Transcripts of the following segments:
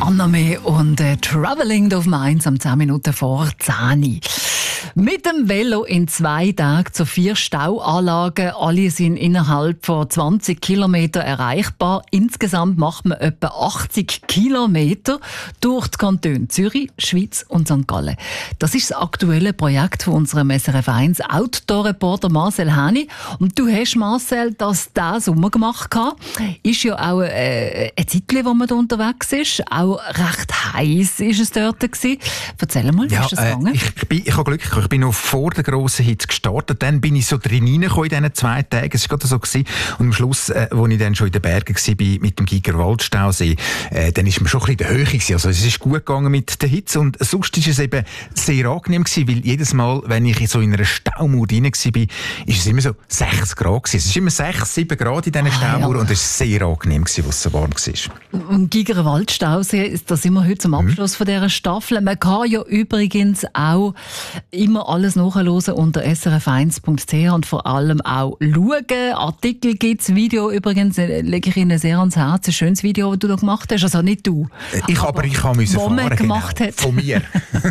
Anname und Travelling auf Mainz am 10 Minuten vor 10. Mit dem Velo in 2 Tagen zu 4 Stauanlagen. Alle sind innerhalb von 20 Kilometern erreichbar. Insgesamt macht man etwa 80 Kilometer durch die Kantone Zürich, Schweiz und St. Gallen. Das ist das aktuelle Projekt von unserem SRF 1 Outdoor-Reporter Marcel Häni. Und du hast, Marcel, das diesen Sommer gemacht. Ist ja auch ein Zeitchen, wo man da unterwegs ist. Auch recht heiß ist es dort gewesen. Erzähl mal, wie ist das gegangen? Ich habe Glück gehabt. Ich bin noch vor der grossen Hitze gestartet. Dann bin ich so drin reingekommen in diesen 2 Tagen. Es war gerade so gewesen. Und am Schluss, als ich dann schon in den Bergen war, mit dem Gigerwaldstausee, dann ist mir schon ein bisschen in der Höhe gewesen. Also es ist gut gegangen mit der Hitze. Und sonst war es eben sehr angenehm gewesen, weil jedes Mal, wenn ich so in einer Staumauer drin war, ist es immer so 60 Grad gewesen. Es ist immer 6, 7 Grad in diesen Staumauern und es war sehr angenehm gewesen, was so warm war. Und Gigerwaldstausee, da sind wir heute zum Abschluss von dieser Staffel. Man kann ja übrigens auch immer alles nachhören unter srf1.ch und vor allem auch schauen. Artikel gibt es, Video übrigens, lege ich Ihnen sehr ans Herz. Ein schönes Video, das du da gemacht hast. Also nicht du. Ich musste fahren, gemacht genau. Hat. Von mir.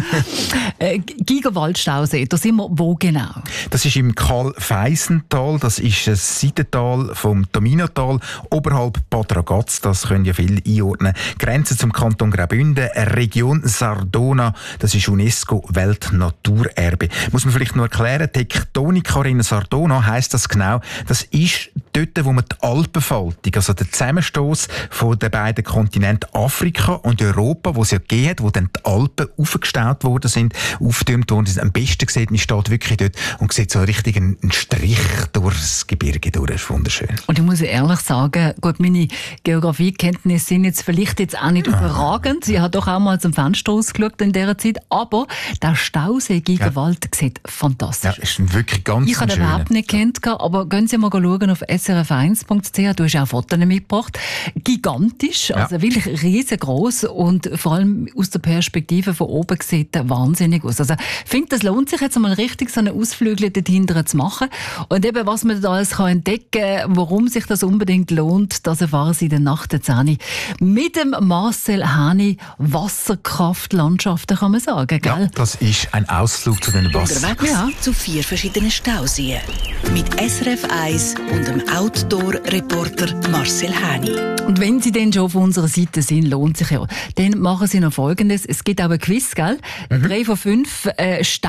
Gigerwaldstausee, da sind wir wo genau? Das ist im Karl-Feisental, das ist ein Seitental vom Tominotal, oberhalb Bad Ragaz, das können ja viele einordnen. Grenze zum Kanton Graubünden, Region Sardona, das ist UNESCO-Weltnaturerbe. Muss man vielleicht noch erklären, Tektonika in Sardona heisst das genau, das ist dort, wo man die Alpenfaltung, also den Zusammenstoß von den beiden Kontinenten Afrika und Europa, wo es ja gegeben hat, wo dann die Alpen aufgestaut worden sind, aufgetürmt worden sind. Am besten sieht man, steht wirklich dort und sieht so richtig einen Strich durchs Gebirge durch. Das ist wunderschön. Und ich muss ehrlich sagen, gut, meine Geografiekenntnisse sind jetzt vielleicht auch nicht überragend. Ich habe doch auch mal zum Fenster ausgeschaut in dieser Zeit, aber der Stausee Gigerwald sieht fantastisch. Ja, ist wirklich ganz schön. Ich habe den überhaupt nicht gekannt, aber gehen Sie mal schauen auf srf1.ch. Du hast auch Fotos mitgebracht. Gigantisch, also wirklich riesengroß und vor allem aus der Perspektive von oben sieht er wahnsinnig aus. Also ich finde, das lohnt sich jetzt mal richtig, so einen Ausflügel dahinter zu machen. Und eben, was man da alles entdecken kann, warum sich das unbedingt lohnt, das erfahren Sie in der Nacht der 10 mit dem Marcel Häni. Wasserkraftlandschaften, kann man sagen, gell? Ja, das ist ein Ausflug zu den Wasser. Unterwegs zu 4 verschiedenen Stauseen. Mit SRF 1 und dem Outdoor-Reporter Marcel Häni. Und wenn Sie dann schon auf unserer Seite sind, lohnt sich ja. Dann machen Sie noch Folgendes. Es gibt auch ein Quiz, gell? 3 von 5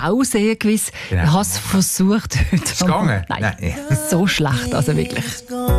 Stausee-Quiz. Genau. Ich habe es versucht heute. Ist gegangen? Nein, so schlecht, also wirklich.